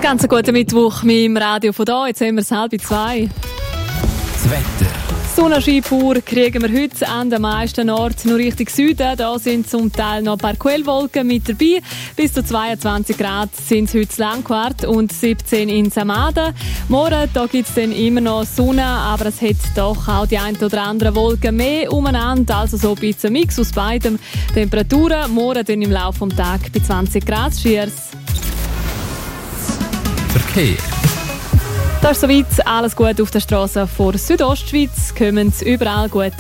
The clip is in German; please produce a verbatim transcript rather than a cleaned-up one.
Ganz guten Mittwoch mit dem Radio von da. Jetzt haben wir es halb zwei. Das Wetter. Sonnenschein pur kriegen wir heute an den meisten Orten nur Richtung Süden. Da sind zum Teil noch ein paar Quellwolken mit dabei. Bis zu zweiundzwanzig Grad sind es heute in Langquart und siebzehn in Samaden. Morgen da gibt es dann immer noch Sonne, aber es hat doch auch die ein oder andere Wolke mehr umeinander. Also so ein bisschen ein Mix aus beidem. Temperaturen morgen dann im Laufe des Tages bei zwanzig Grad. Cheers. Verkehr. Das ist soweit alles gut auf der Straße vor Südostschweiz. Kommen überall gut